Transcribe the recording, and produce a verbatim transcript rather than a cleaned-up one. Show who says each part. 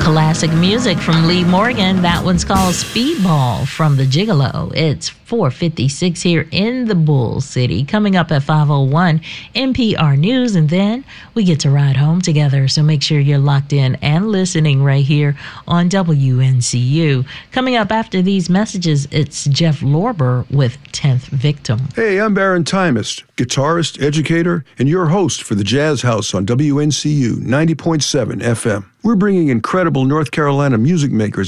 Speaker 1: classic music from Lee Morgan. That one's called Speedball from the Gigolo. It's four fifty-six here in the Bull City. Coming up at five oh one, N P R News, and then we get to ride home together. So make sure you're locked in and listening right here on W N C U. Coming up after these messages, it's Jeff Lorber with tenth Victim.
Speaker 2: Hey, I'm Baron Timist, guitarist, educator, and your host for the Jazz House on W N C U ninety point seven F M. We're bringing incredible North Carolina music makers